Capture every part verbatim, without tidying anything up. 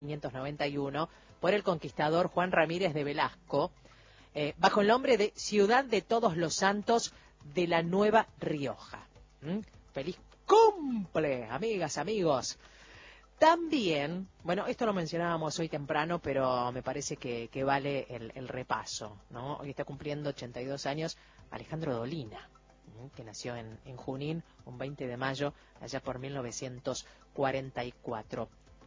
mil quinientos noventa y uno por el conquistador Juan Ramírez de Velasco, eh, bajo el nombre de Ciudad de Todos los Santos de la Nueva Rioja. ¿Mm? ¡Feliz cumple, amigas, amigos! También, bueno, esto lo mencionábamos hoy temprano, pero me parece que, que vale el, el repaso, ¿no? Hoy está cumpliendo ochenta y dos años Alejandro Dolina, que nació en, en Junín un veinte de mayo, allá por mil novecientos cuarenta y cuatro.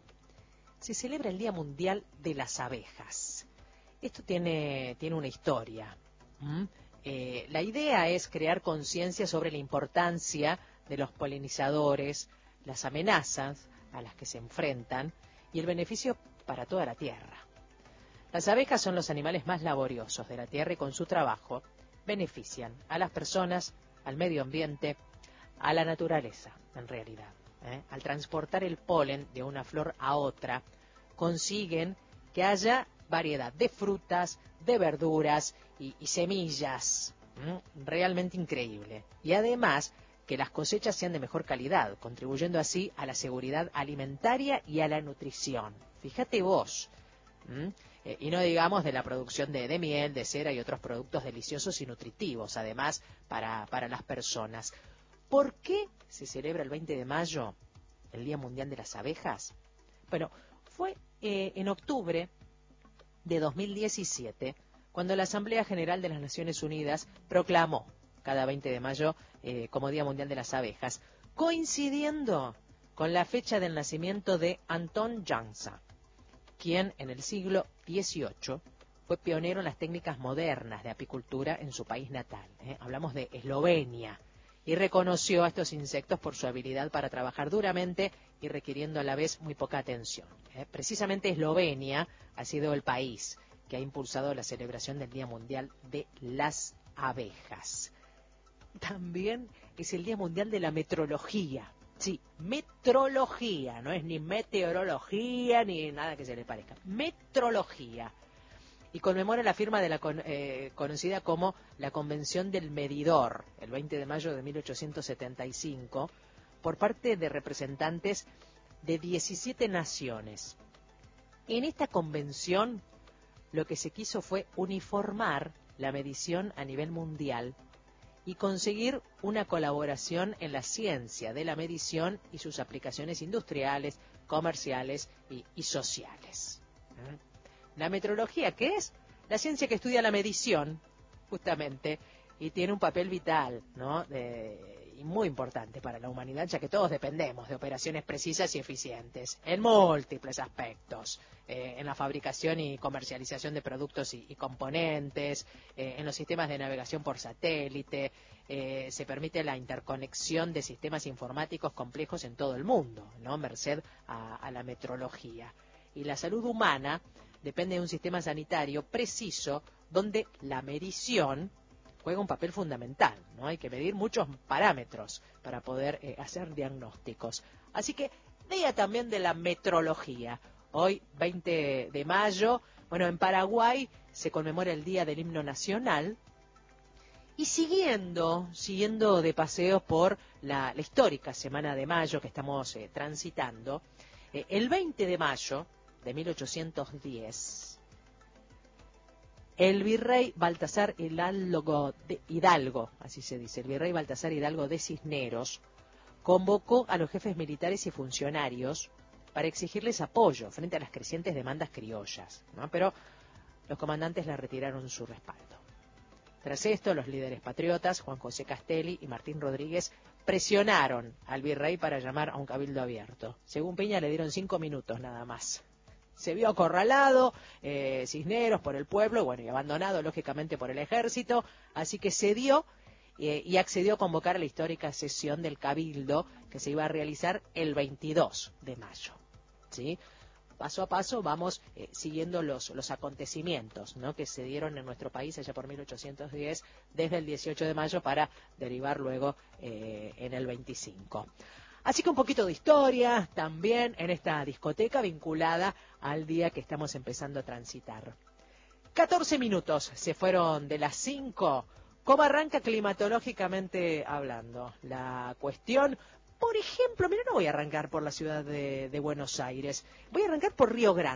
Se celebra el Día Mundial de las Abejas. Esto tiene, tiene una historia. ¿Mm? Eh, la idea es crear conciencia sobre la importancia de los polinizadores, las amenazas a las que se enfrentan y el beneficio para toda la tierra. Las abejas son los animales más laboriosos de la tierra y con su trabajo benefician a las personas, al medio ambiente, a la naturaleza, en realidad. ¿eh? Al transportar el polen de una flor a otra, consiguen que haya variedad de frutas, de verduras y, y semillas. ¿eh? Realmente increíble. Y además, que las cosechas sean de mejor calidad, contribuyendo así a la seguridad alimentaria y a la nutrición. Fíjate vos. ¿Mm? Eh, y no digamos de la producción de, de miel, de cera y otros productos deliciosos y nutritivos, además, para, para las personas. ¿Por qué se celebra el veinte de mayo, el Día Mundial de las Abejas? Bueno, fue eh, en octubre de dos mil diecisiete, cuando la Asamblea General de las Naciones Unidas proclamó cada veinte de mayo eh, como Día Mundial de las Abejas, coincidiendo con la fecha del nacimiento de Anton Jansa, quien en el siglo dieciocho fue pionero en las técnicas modernas de apicultura en su país natal. ¿eh? Hablamos de Eslovenia, y reconoció a estos insectos por su habilidad para trabajar duramente y requiriendo a la vez muy poca atención. ¿eh? Precisamente Eslovenia ha sido el país que ha impulsado la celebración del Día Mundial de las Abejas. También es el Día Mundial de la Metrología. Sí, metrología, no es ni meteorología ni nada que se le parezca. Metrología. Y conmemora la firma de la con, eh, conocida como la Convención del Medidor, el veinte de mayo de mil ochocientos setenta y cinco, por parte de representantes de diecisiete naciones. En esta convención lo que se quiso fue uniformar la medición a nivel mundial y conseguir una colaboración en la ciencia de la medición y sus aplicaciones industriales, comerciales y, y sociales. ¿Eh? La metrología, ¿qué es? La ciencia que estudia la medición, justamente, y tiene un papel vital, ¿no? De, y muy importante para la humanidad, ya que todos dependemos de operaciones precisas y eficientes, en múltiples aspectos, eh, en la fabricación y comercialización de productos y, y componentes, eh, en los sistemas de navegación por satélite, eh, se permite la interconexión de sistemas informáticos complejos en todo el mundo, ¿no? Merced a, a la metrología. Y la salud humana depende de un sistema sanitario preciso donde la medición juega un papel fundamental, ¿no? Hay que medir muchos parámetros para poder eh, hacer diagnósticos. Así que, día también de la metrología. Hoy, veinte de mayo, bueno, en Paraguay se conmemora el Día del Himno Nacional. Y siguiendo, siguiendo de paseos por la, la histórica Semana de Mayo que estamos eh, transitando, eh, el veinte de mayo de mil ochocientos diez, el virrey Baltasar Hidalgo, de, Hidalgo, así se dice, el virrey Baltasar Hidalgo de Cisneros, convocó a los jefes militares y funcionarios para exigirles apoyo frente a las crecientes demandas criollas, ¿no? Pero los comandantes le retiraron su respaldo. Tras esto, los líderes patriotas, Juan José Castelli y Martín Rodríguez, presionaron al virrey para llamar a un cabildo abierto. Según Peña, le dieron cinco minutos nada más. Se vio acorralado, eh, Cisneros, por el pueblo, bueno, y abandonado, lógicamente, por el ejército, así que cedió eh, y accedió a convocar a la histórica sesión del Cabildo que se iba a realizar el veintidós de mayo, ¿sí? Paso a paso vamos eh, siguiendo los, los acontecimientos, ¿no? que se dieron en nuestro país allá por mil ochocientos diez, desde el dieciocho de mayo para derivar luego eh, en el veinticinco. Así que un poquito de historia también en esta discoteca vinculada al día que estamos empezando a transitar. catorce minutos se fueron de las cinco. ¿Cómo arranca climatológicamente hablando? La cuestión por ejemplo, mira, no voy a arrancar por la ciudad de, de Buenos Aires, voy a arrancar por Río Grande.